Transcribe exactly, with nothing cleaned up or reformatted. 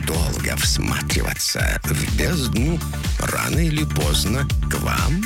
долго всматриваться в бездну, рано или поздно к вам